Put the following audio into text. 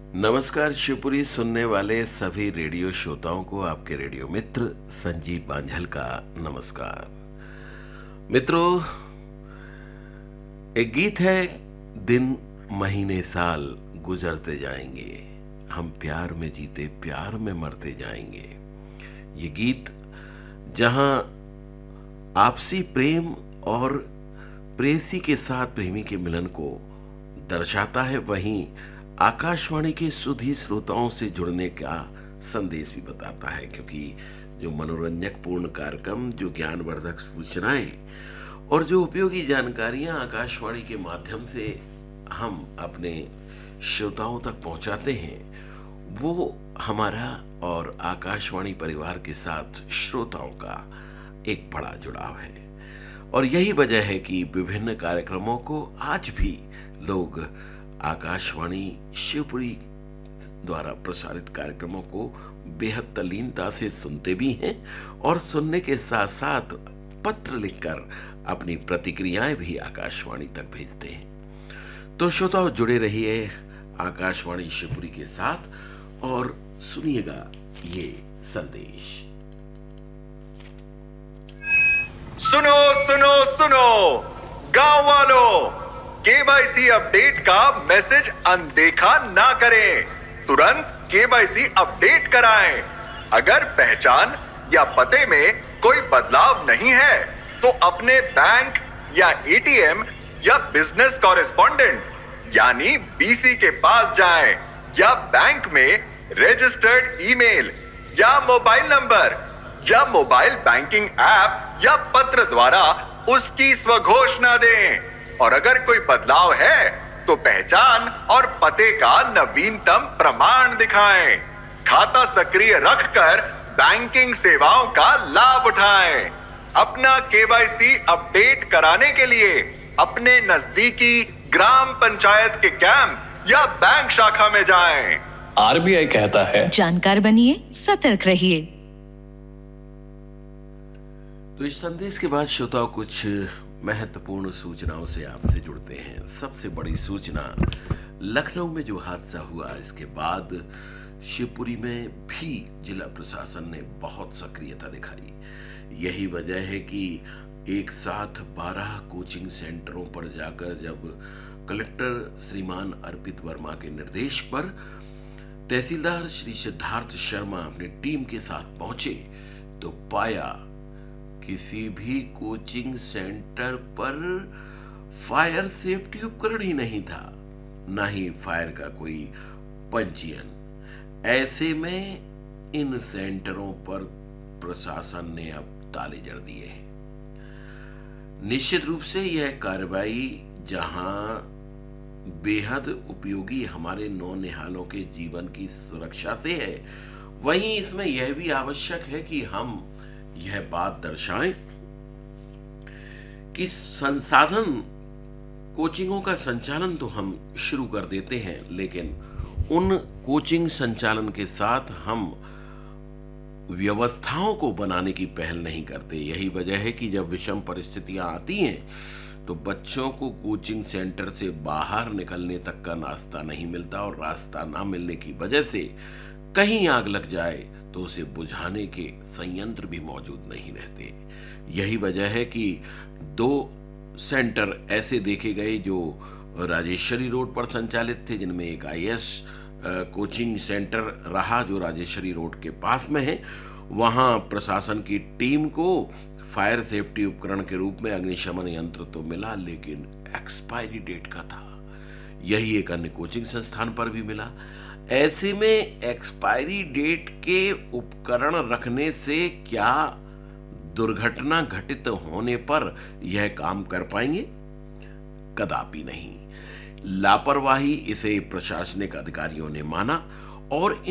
नमस्कार शिवपुरी सुनने वाले सभी रेडियो श्रोताओं को आपके रेडियो मित्र संजीव बांझल का नमस्कार। मित्रों, एक गीत है, दिन महीने साल गुजरते जाएंगे, हम प्यार में जीते प्यार में मरते जाएंगे। ये गीत जहां आपसी प्रेम और प्रेयसी के साथ प्रेमी के मिलन को दर्शाता है, वहीं आकाशवाणी के सुधी श्रोताओं से जुड़ने का संदेश भी बताता है, क्योंकि जो मनोरंजक पूर्ण कार्यक्रम, जो ज्ञानवर्धक सूचनाएं और जो उपयोगी जानकारियां आकाशवाणी के माध्यम से हम अपने श्रोताओं तक पहुंचाते हैं, वो हमारा और आकाशवाणी परिवार के साथ श्रोताओं का एक बड़ा जुड़ाव है। और यही वजह है कि विभिन्न कार्यक्रमों को आज भी लोग आकाशवाणी शिवपुरी द्वारा प्रसारित कार्यक्रमों को बेहद तल्लीनता से सुनते भी हैं और सुनने के साथ साथ पत्र लिखकर अपनी प्रतिक्रियाएं भी आकाशवाणी तक भेजते हैं। तो श्रोताओ, जुड़े रहिए आकाशवाणी शिवपुरी के साथ और सुनिएगा ये संदेश। सुनो सुनो सुनो गांव वालों, केवाईसी अपडेट का मैसेज अनदेखा ना करें, तुरंत केवाईसी अपडेट कराएं। अगर पहचान या पते में कोई बदलाव नहीं है तो अपने बैंक या एटीएम या बिजनेस कॉरेस्पॉन्डेंट यानी बीसी के पास जाएं या बैंक में रजिस्टर्ड ईमेल या मोबाइल नंबर या मोबाइल बैंकिंग ऐप या पत्र द्वारा उसकी स्वघोषणा दें। और अगर कोई बदलाव है तो पहचान और पते का नवीनतम प्रमाण दिखाएं। खाता सक्रिय रखकर बैंकिंग सेवाओं का लाभ उठाएं। अपना केवाईसी अपडेट कराने के लिए अपने नजदीकी ग्राम पंचायत के कैंप या बैंक शाखा में जाएं। आरबीआई कहता है, जानकार बनिए, सतर्क रहिए। तो इस संदेश के बाद श्रोताओं कुछ महत्वपूर्ण सूचनाओं से आपसे जुड़ते हैं। सबसे बड़ी सूचना, लखनऊ में जो हादसा हुआ इसके बाद शिवपुरी में भी जिला प्रशासन ने बहुत सक्रियता दिखाई। यही वजह है कि एक साथ 12 कोचिंग सेंटरों पर जाकर जब कलेक्टर श्रीमान अर्पित वर्मा के निर्देश पर तहसीलदार श्री सिद्धार्थ शर्मा अपनी टीम के साथ पहुंचे तो पाया किसी भी कोचिंग सेंटर पर फायर सेफ्टी उपकरण ही नहीं था, ना ही फायर का कोई पंजीयन। ऐसे में इन सेंटरों पर प्रशासन ने अब ताले जड़ दिए हैं। निश्चित रूप से यह कार्रवाई जहां बेहद उपयोगी हमारे नौनिहालों के जीवन की सुरक्षा से है, वहीं इसमें यह भी आवश्यक है कि हम यह बात दर्शाएं कि संसाधन कोचिंगों का संचालन तो हम शुरू कर देते हैं, लेकिन उन कोचिंग संचालन के साथ हम व्यवस्थाओं को बनाने की पहल नहीं करते। यही वजह है कि जब विषम परिस्थितियां आती हैं तो बच्चों को कोचिंग सेंटर से बाहर निकलने तक का नाश्ता नहीं मिलता और रास्ता ना मिलने की वजह से कहीं आग लग जाए तो उसे बुझाने के संयंत्र भी मौजूद नहीं रहते। यही वजह है कि 2 सेंटर ऐसे देखे गए जो राजेश्वरी रोड पर संचालित थे, जिनमें एक आईएएस कोचिंग सेंटर रहा जो राजेश्वरी रोड के पास में है। वहां प्रशासन की टीम को फायर सेफ्टी उपकरण के रूप में अग्निशमन यंत्र तो मिला, लेकिन एक्सपायरी डेट का था। यही एक अन्य कोचिंग संस्थान पर भी मिला। ऐसे में एक्सपायरी डेट के उपकरण रखने से क्या दुर्घटना घटित होने पर यह काम कर पाएंगे? कदापि नहीं। लापरवाही इसे प्रशासनिक अधिकारियों ने माना और